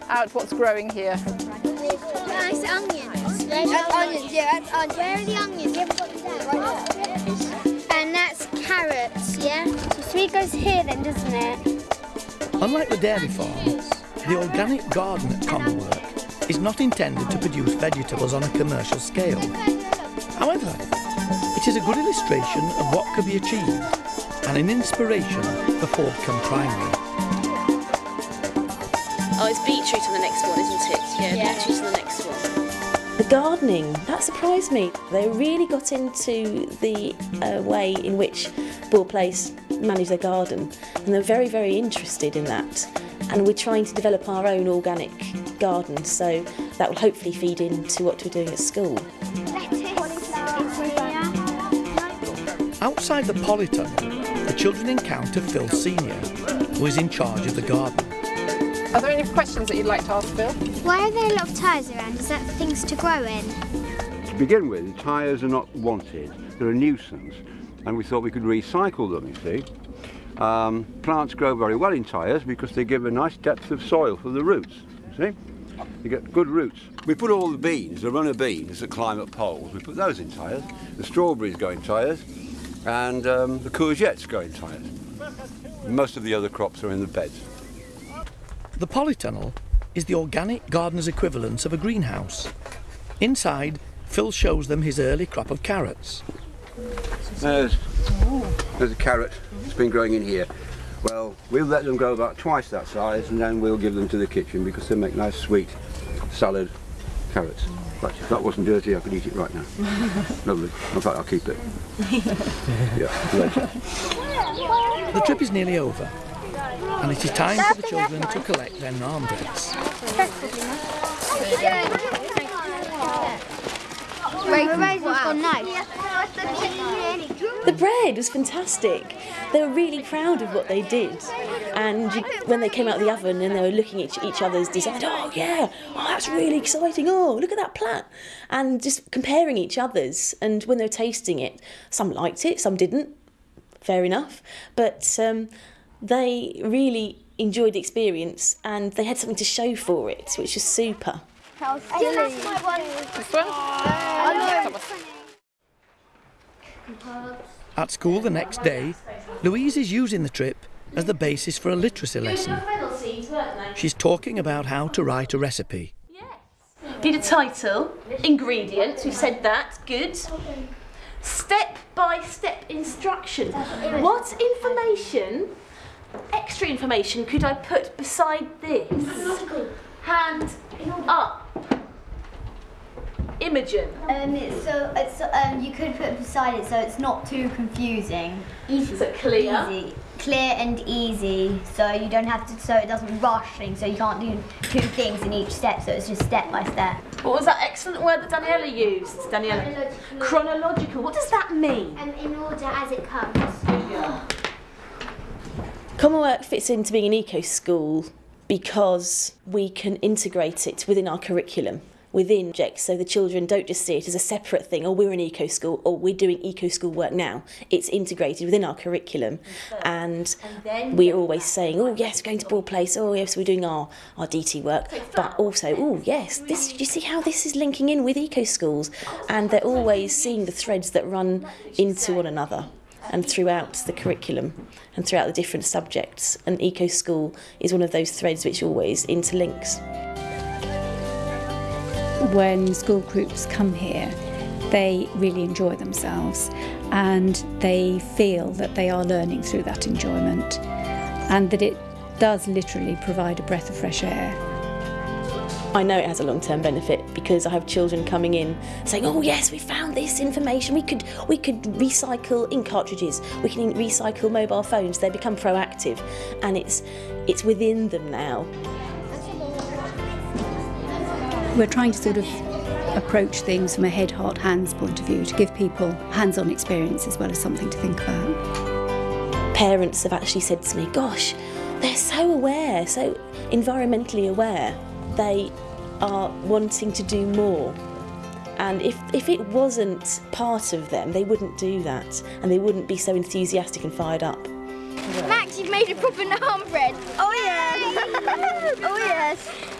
out what's growing here. Nice onions. That's onions, yeah, that's onions. Where are the onions? You haven't got them down. And that's carrots, yeah? So sweet goes here then, doesn't it? Unlike the dairy farms, the organic garden at Commonwealth is not intended to produce vegetables on a commercial scale. However, it is a good illustration of what could be achieved and an inspiration for Fordcombe Primary. Oh, it's beetroot on the next one, isn't it? Yeah, beetroot on the next one. The gardening, that surprised me. They really got into the way in which Bull Place manage their garden, and they're very, very interested in that. And we're trying to develop our own organic garden, so that will hopefully feed into what we're doing at school. Outside the polytunnel, the children encounter Phil Senior, who is in charge of the garden. Are there any questions that you'd like to ask Phil? Why are there a lot of tyres around? Is that for things to grow in? To begin with, tyres are not wanted. They're a nuisance, and we thought we could recycle them, you see. Plants grow very well in tyres because they give a nice depth of soil for the roots, you see. You get good roots. We put all the beans, the runner beans that climb up poles, we put those in tyres. The strawberries go in tyres, and the courgettes go in tyres. Most of the other crops are in the beds. The polytunnel is the organic gardener's equivalent of a greenhouse. Inside, Phil shows them his early crop of carrots. There's a carrot that's been growing in here. Well, we'll let them grow about twice that size, and then we'll give them to the kitchen because they make nice sweet salad carrots. But if that wasn't dirty, I could eat it right now. Lovely. In fact, I'll keep it. Yeah, later. The trip is nearly over, and it is time for the children to collect their naan breads. The bread was fantastic. They were really proud of what they did. And when they came out of the oven and they were looking at each other's design, oh yeah, oh that's really exciting, oh look at that plat. And just comparing each other's, and when they were tasting it, some liked it, some didn't, fair enough. But they really enjoyed the experience and they had something to show for it, which was super. How silly. That's my one. This one? At school the next day, Louise is using the trip as the basis for a literacy lesson. She's talking about how to write a recipe. Need a title, ingredients, we said that, good. Step-by-step instruction. What information, extra information, could I put beside this? Hand up. Imogen. You could put it beside it so it's not too confusing. Easy. So clear. Easy. Clear and easy, so you don't have to, so it doesn't rush things, so you can't do two things in each step, so it's just step by step. What was that excellent word that Daniela used? Daniela. Chronological. What does that mean? In order as it comes. Yeah. Commonwealth fits into being an eco school because we can integrate it within our curriculum, within JEX, so the children don't just see it as a separate thing, or we're an eco school, or we're doing eco school work now. It's integrated within our curriculum, and we're always saying, oh yes, we're going to Bull Place, oh yes, we're doing our DT work, but also, oh yes, this, you see how this is linking in with eco schools, and they're always seeing the threads that run into one another and throughout the curriculum and throughout the different subjects, and eco school is one of those threads which always interlinks. When school groups come here, they really enjoy themselves and they feel that they are learning through that enjoyment and that it does literally provide a breath of fresh air. I know it has a long-term benefit because I have children coming in saying, oh yes, we found this information, we could recycle ink cartridges, we can recycle mobile phones. They become proactive and it's within them now. We're trying to sort of approach things from a head, heart, hands point of view to give people hands-on experience as well as something to think about. Parents have actually said to me, gosh, they're so aware, so environmentally aware. They are wanting to do more. And if it wasn't part of them, they wouldn't do that and they wouldn't be so enthusiastic and fired up. Max, you've made a proper naan bread. Oh yes. Oh yes.